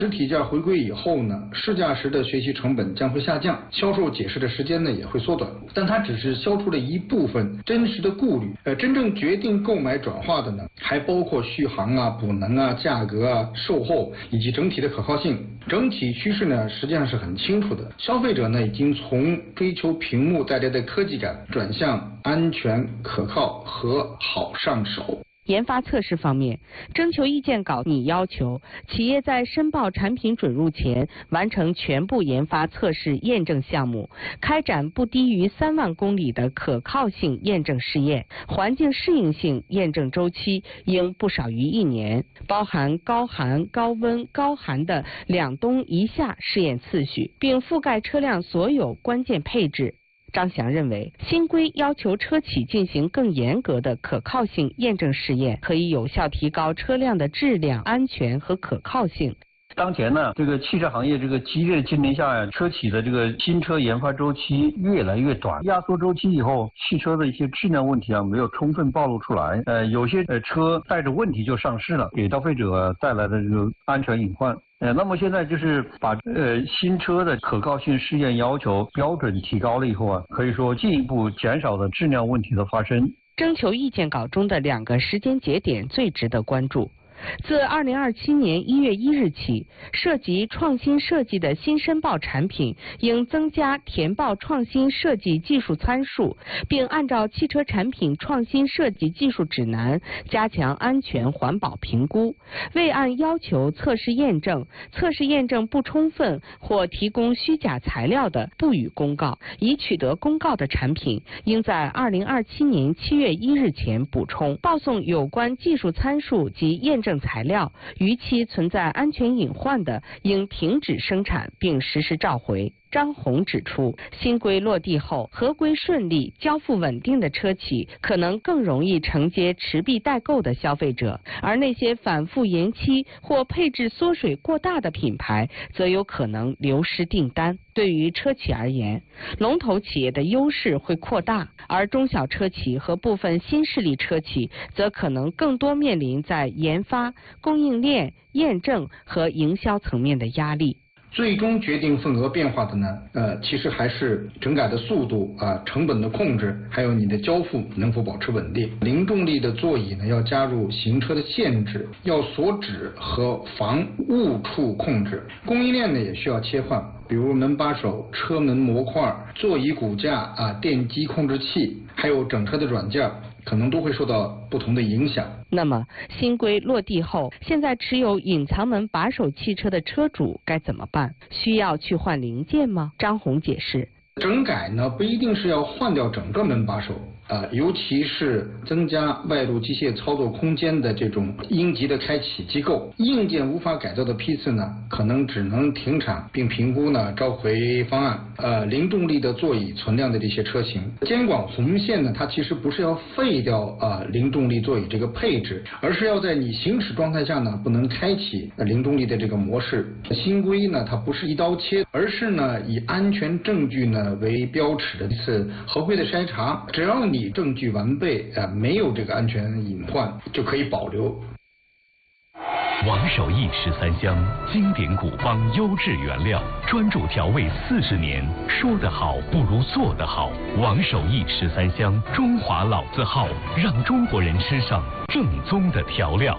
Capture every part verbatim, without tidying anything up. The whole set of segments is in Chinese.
实体价回归以后呢，试驾时的学习成本将会下降，销售解释的时间呢也会缩短。但它只是消除了一部分真实的顾虑，呃，真正决定购买转化的呢，还包括续航啊、补能啊、价格啊、售后以及整体的可靠性。整体趋势呢实际上是很清楚的，消费者呢已经从追求屏幕带来的科技感，转向安全、可靠和好上手。 研发测试方面，征求意见稿拟要求企业在申报产品准入前完成全部研发测试验证项目，开展不低于三万公里的可靠性验证试验，环境适应性验证周期应不少于一年，包含高寒、高温、高寒的两冬一夏试验次序，并覆盖车辆所有关键配置。张翔认为，新规要求车企进行更严格的可靠性验证试验，可以有效提高车辆的质量、安全和可靠性。 当前呢，这个汽车行业这个激烈竞争下呀，车企的这个新车研发周期越来越短，压缩周期以后，汽车的一些质量问题啊没有充分暴露出来，呃，有些呃车带着问题就上市了，给消费者带来的这个安全隐患。呃，那么现在就是把呃新车的可靠性试验要求标准提高了以后啊，可以说进一步减少了质量问题的发生。 征求意见稿中的两个时间节点最值得关注。自二零二七年一月一日起，涉及创新设计的新申报产品应增加填报创新设计技术参数，并按照汽车产品创新设计技术指南加强安全环保评估。未按要求测试验证、测试验证不充分或提供虚假材料的，不予公告。已取得公告的产品，应在二零二七年七月一日前补充报送有关技术参数及验证材料，逾期存在安全隐患的，应停止生产并实施召回。张红指出，新规落地后，合规顺利、交付稳定的车企可能更容易承接持币待购的消费者，而那些反复延期或配置缩水过大的品牌，则有可能流失订单。对于车企而言，龙头企业的优势会扩大，而中小车企和部分新势力车企则可能更多面临在研发、供应链、验证和营销层面的压力。 最终决定份额变化的呢，呃，其实还是整改的速度啊、呃，成本的控制，还有你的交付能否保持稳定。零重力的座椅呢，要加入行车的限制，要锁止和防误触控制。供应链呢也需要切换，比如门把手、车门模块、座椅骨架啊、电机控制器，还有整车的软件，可能都会受到不同的影响。 那么新规落地后，现在持有隐藏门把手汽车的车主该怎么办？需要去换零件吗？张红解释， 整改呢不一定是要换掉整个门把手。呃，尤其是增加外部机械操作空间的这种应急的开启机构，硬件无法改造的批次呢，可能只能停产并评估呢召回方案。呃，零重力的座椅存量的这些车型，监管红线呢，它其实不是要废掉啊、呃、零重力座椅这个配置，而是要在你行驶状态下呢，不能开启呃零重力的这个模式。新规呢，它不是一刀切，而是呢以安全证据呢为标尺的一次合规的筛查，只要你证据完备，呃，没有这个安全隐患，就可以保留。 王守义十三香，经典古方优质原料，专注调味四十年，说得好不如做得好。王守义十三香，中华老字号，让中国人吃上正宗的调料。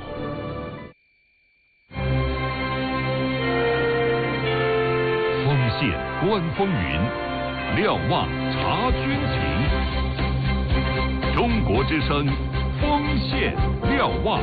丰县观风云，瞭望察军情。中国之声，丰县瞭望。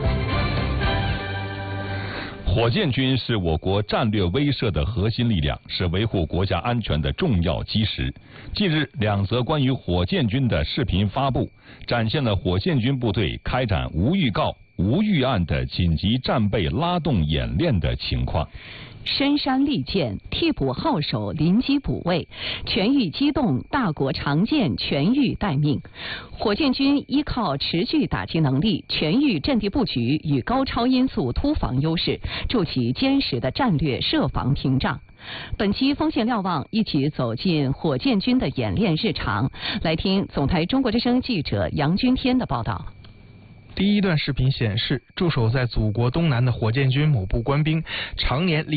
火箭军是我国战略威慑的核心力量，是维护国家安全的重要基石。近日，两则关于火箭军的视频发布，展现了火箭军部队开展无预告、无预案的紧急战备拉动演练的情况。 深山利剑，替补号手临机补位，全域机动，大国长剑全域待命。火箭军依靠持续打击能力、全域阵地布局与高超音速突防优势，筑起坚实的战略设防屏障。本期丰县瞭望一起走进火箭军的演练日常，来听总台中国之声记者杨军天的报道。 第一段视频显示，驻守在祖国东南的火箭军某部官兵常年